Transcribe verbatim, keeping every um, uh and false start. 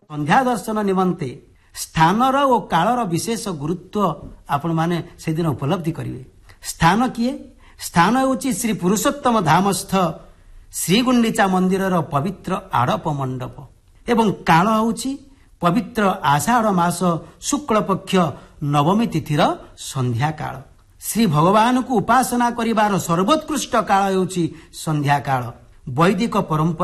ସନ୍ଧ୍ୟା ଦର୍ଶନ ନିମନ୍ତେ ସ୍ଥାନର ଓ କାଳର ବିଶେଷ ଗୁରୁତ୍ୱ ଆପଣମାନେ ସେଦିନ ଉପଲବ୍ଧି କରିବେ। ସ୍ଥାନ କିଏ? ସ୍ଥାନ ହେଉଛି ଶ୍ରୀ ପୁରୁଷୋତ୍ତମ ଧାମସ୍ଥ ଶ୍ରୀଗୁଣ୍ଡିଚା ମନ୍ଦିରର ପବିତ୍ର ଆଡ଼ପ ମଣ୍ଡପ ଏବଂ କାଳ ହେଉଛି ପବିତ୍ର ଆଷାଢ଼ ମାସ ଶୁକ୍ଳପକ୍ଷ ନବମୀ ତିଥିର ସନ୍ଧ୍ୟା କାଳ। ଶ୍ରୀ ଭଗବାନଙ୍କୁ ଉପାସନା କରିବାର ସର୍ବୋତ୍କୃଷ୍ଟ କାଳ ହେଉଛି ସନ୍ଧ୍ୟା କାଳ। ବୈଦିକ ପରମ୍ପରା